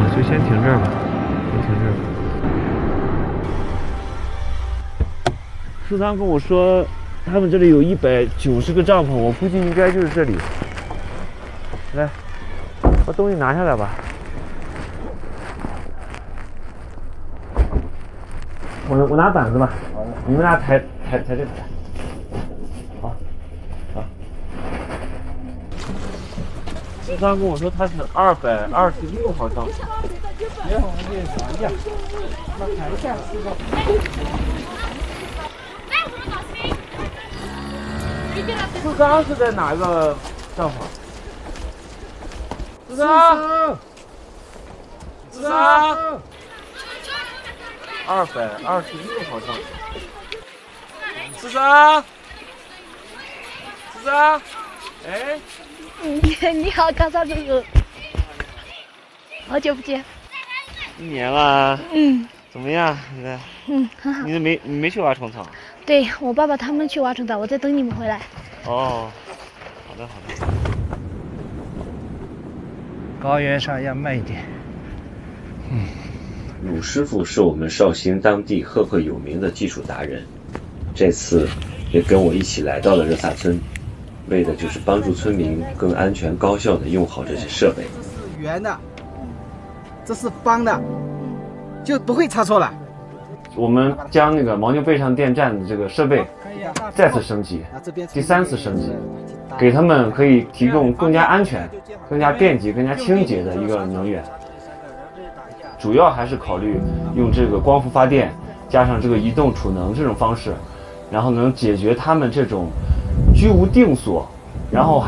就先停这儿吧，先停这儿。苏汤跟我说，他们这里有190个帐篷，我估计应该就是这里。来，把东西拿下来吧。我拿板子吧，你们俩抬这个。好，好。苏汤跟我说他是226号帐篷。 别往那边瞧一下，那抬下是吧？ 苏刚是在哪个帐篷？苏刚，226号帐篷。苏刚，哎， 你好，高少叔叔，好久不见。 1年了。怎么样？现在？ 很好。 你没去挖虫草？ 对，我爸爸他们去挖虫草，我在等你们回来。 哦，好的。 高原上要慢一点。 鲁师傅是我们绍兴当地赫赫有名的技术达人，这次也跟我一起来到了热萨村，为的就是帮助村民更安全高效地用好这些设备。 这是圆的，这是方的，就不会差错了。 我们将那个牦牛背上电站的这个设备再次升级，第3次升级，给他们可以提供更加安全、更加便捷、更加清洁的一个能源。主要还是考虑用这个光伏发电加上这个移动储能这种方式，然后能解决他们这种居无定所，然后